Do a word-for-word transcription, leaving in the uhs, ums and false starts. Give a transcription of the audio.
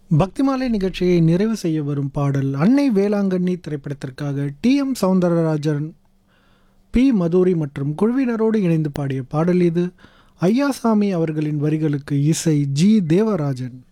பக்திமாலை நிகழ்ச்சியை நிறைவு செய்ய வரும் பாடல் அன்னை வேளாங்கண்ணி திரைப்படத்திற்காக D M Soundararajan, B Madhuri மற்றும் குழுவினரோடு இணைந்து பாடிய பாடல் இது. ஐயாசாமி அவர்களின் வரிகளுக்கு இசை ஜி தேவராஜன்.